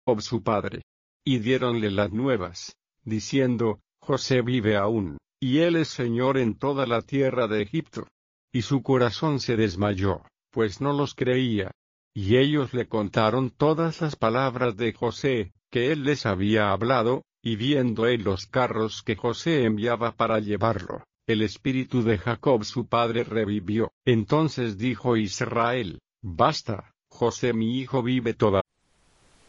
Jacob su padre. Y diéronle las nuevas, diciendo, José vive aún, y él es señor en toda la tierra de Egipto. Y su corazón se desmayó, pues no los creía. Y ellos le contaron todas las palabras de José, que él les había hablado, y viendo él los carros que José enviaba para llevarlo, el espíritu de Jacob su padre revivió. Entonces dijo Israel, basta, José mi hijo vive todavía.